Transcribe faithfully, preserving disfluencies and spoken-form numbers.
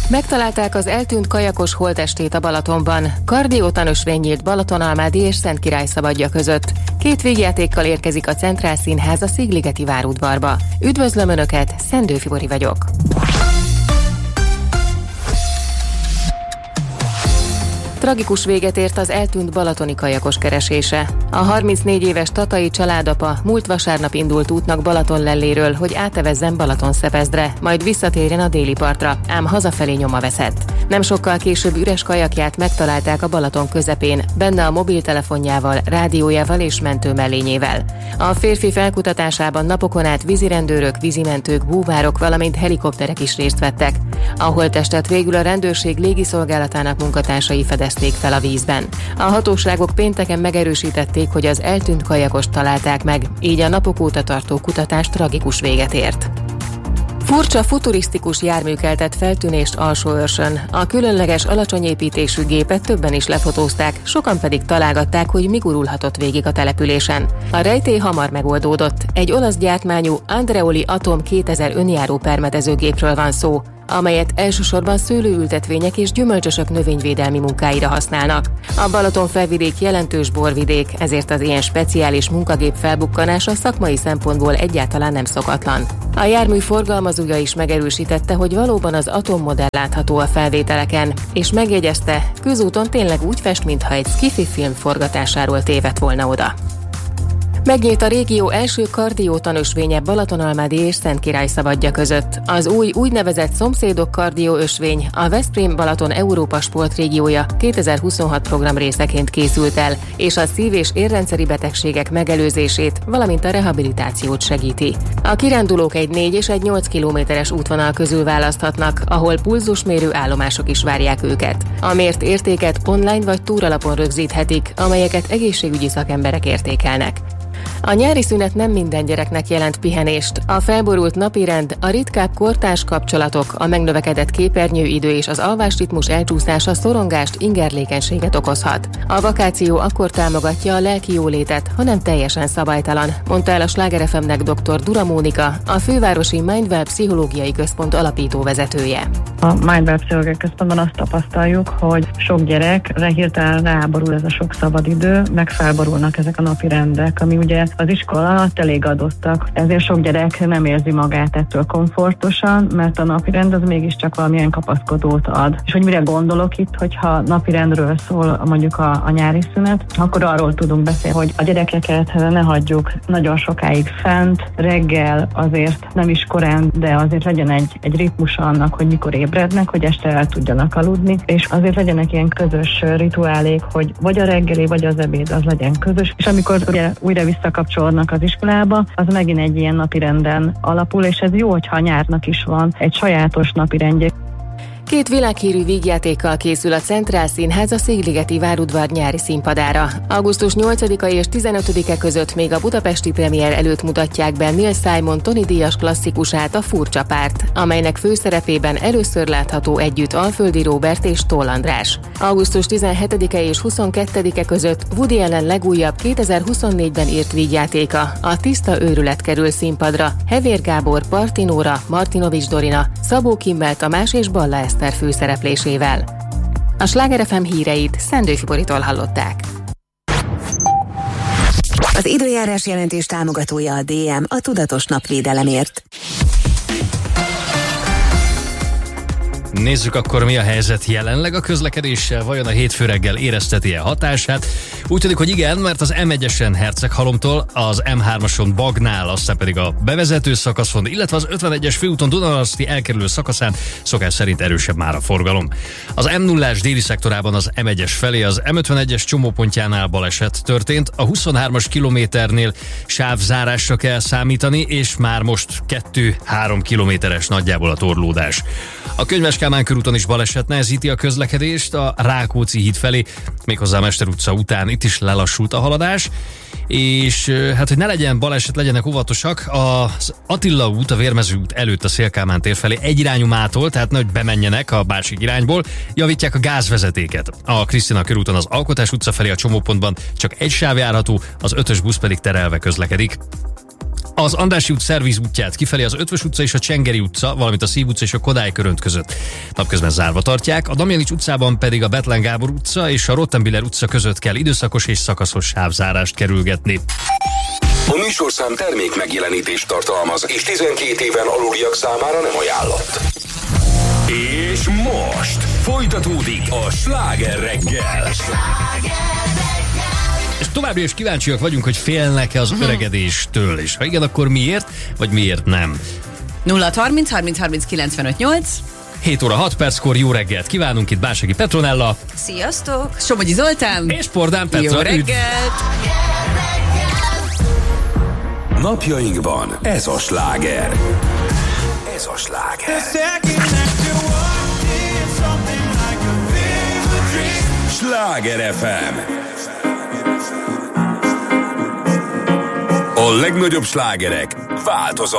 Megtalálták az eltűnt kajakos holttestét a Balatonban. Kardiótanösvény nyílt Balatonalmádi és Szentkirályszabadja között. Két végjátékkal érkezik a Centrál Színház a Szigligeti várudvarba. Üdvözlöm Önöket, Szendő Fibori vagyok. Tragikus véget ért az eltűnt balatoni kajakos keresése. A harmincnégy éves tatai családapa múlt vasárnap indult útnak Balatonlelléről, hogy átevezzen Balatonszepesdre, majd visszatérjen a déli partra, ám hazafelé nyoma veszett. Nem sokkal később üres kajakját megtalálták a Balaton közepén, benne a mobiltelefonjával, rádiójával és mentőmellényével. A férfi felkutatásában napokon át vízirendőrök, vízimentők, búvárok, valamint helikopterek is részt vettek. A holttestet végül a rendőrség légiszolgálatának munkatársai fedezték fel a vízben. A hatóságok pénteken megerősítették, hogy az eltűnt kajakost találták meg, így a napok óta tartó kutatás tragikus véget ért. Furcsa, futurisztikus jármű keltett feltűnést Alsóörsön. A különleges, alacsony építésű gépet többen is lefotózták, sokan pedig találgatták, hogy mi gurulhatott végig a településen. A rejtély hamar megoldódott. Egy olasz gyártmányú Andreoli Atom kétezer önjáró permetezőgépről van szó, amelyet elsősorban szőlőültetvények és gyümölcsösök növényvédelmi munkáira használnak. A Balaton felvidék jelentős borvidék, ezért az ilyen speciális munkagép felbukkanása szakmai szempontból egyáltalán nem szokatlan. A jármű forgalmazója is megerősítette, hogy valóban az Atom modell látható a felvételeken, és megjegyezte, közúton tényleg úgy fest, mintha egy sci-fi film forgatásáról tévedt volna oda. Megnyílt a régió első kardiótanösvénye Balatonalmádi és Szentkirályszabadja között. Az új úgynevezett szomszédok kardióösvény a Veszprém-Balaton Európa sportrégiója kétezer-huszonhat program részeként készült el, és a szív- és érrendszeri betegségek megelőzését, valamint a rehabilitációt segíti. A kirándulók egy négy és egy nyolc kilométeres útvonal közül választhatnak, ahol pulzusmérő állomások is várják őket. A mért értéket online vagy túralapon rögzíthetik, amelyeket egészségügyi szakemberek értékelnek. A nyári szünet nem minden gyereknek jelent pihenést. A felborult napirend, a ritkább kortárs kapcsolatok, a megnövekedett képernyőidő és az alvásritmus elcsúszása szorongást, ingerlékenységet okozhat. A vakáció akkor támogatja a lelki jólétet, ha nem teljesen szabálytalan, mondta el a Sláger ef em-nek dr. Dura Mónika, a fővárosi Mindwell Pszichológiai Központ alapító vezetője. A Mindwell Pszichológiai Központban azt tapasztaljuk, hogy sok gyerekre hirtelen ráborul ez a sok szabadidő, meg felborulnak ezek a napirendek, ami ugye az iskola alatt elég adottak. Ezért sok gyerek nem érzi magát ettől komfortosan, mert a napirend az mégiscsak valamilyen kapaszkodót ad. És hogy mire gondolok itt, hogyha napirendről szól mondjuk a, a nyári szünet, akkor arról tudunk beszélni, hogy a gyerekeket ne hagyjuk nagyon sokáig fent, reggel azért nem is korán, de azért legyen egy, egy ritmus annak, hogy mikor ébrednek, hogy este el tudjanak aludni, és azért legyenek ilyen közös rituálék, hogy vagy a reggeli, vagy az ebéd az legyen közös, és amikor ugye újra visszakapcsolódnak az iskolába, az megint egy ilyen napirenden alapul, és ez jó, hogyha nyárnak is van egy sajátos napirendje. Két világhírű vígjátékkal készül a Centrál Színház a Szigligeti várudvar nyári színpadára. augusztus nyolcadika és tizenötödike között még a budapesti premier előtt mutatják be Neil Simon Tony díjas klasszikusát, a Furcsa párt, amelynek főszerepében először látható együtt Alföldi Róbert és Toll András. augusztus tizenhetedike és huszonkettedike között Woody Allen legújabb kétezer-huszonnégyben írt vígjátéka, a Tiszta őrület kerül színpadra, Hevér Gábor, Partinóra, Martinovics Dorina, Szabó Kimmel Tamás és Balla Eszter főszereplésével. A Sláger ef em híreit Szendő Fiboritól hallották. Az időjárás jelentés támogatója a dé em, a tudatos napvédelemért. Nézzük akkor, mi a helyzet jelenleg a közlekedéssel, vajon a hétfő reggel érezteti-e hatását? Úgy tűnik, hogy igen, mert az em egyesen Herceghalomtól, az em hármason Bagnál, aztán pedig a bevezető szakaszon, illetve az ötvenegyes főúton Dunaharaszti elkerülő szakaszán szokás szerint erősebb már a forgalom. Az em nullás déli szektorában az em egyes felé, az em ötvenegyes csomópontjánál baleset történt, a huszonhármas kilométernél sávzárásra kell számítani, és már most kettő-három kilométeres nagyjából a torlódás. A Könyves Kálmán körúton is baleset nehezíti a közlekedést a Rákóczi híd felé, méghozzá a Mester utca után itt is lelassult a haladás, és hát, hogy ne legyen baleset, legyenek óvatosak, az Attila út, a Vérmező út előtt a Széll-Kálmán tér felé egyirányú mától, tehát nehogy bemenjenek a másik irányból, javítják a gázvezetéket. A Krisztina körúton az Alkotás utca felé a csomópontban csak egy sáv járható, az ötös busz pedig terelve közlekedik. Az Andrássy út szerviz útját kifelé az Ötvös utca és a Csengeri utca, valamint a Szív utca és a Kodály körönt között napközben zárva tartják. A Damjanics utcában pedig a Bethlen Gábor utca és a Rottenbiller utca között kell időszakos és szakaszos sávzárást kerülgetni. A műsorszám termék megjelenítést tartalmaz, és tizenkét éven aluliak számára nem ajánlott. És most folytatódik a Sláger reggel. És továbbra is kíváncsiak vagyunk, hogy félnek-e az uh-huh. öregedéstől, és ha igen, akkor miért, vagy miért nem. nulla harminc harminc harminc kilencvenöt nyolc hét óra hat perckor jó reggelt kívánunk, itt Básági Petronella. Sziasztok! Somogyi Zoltán. És Pordán Petra. Jó reggelt! Napjainkban ez a sláger. Ez a sláger. Sláger ef em. A legnagyobb slágerek változat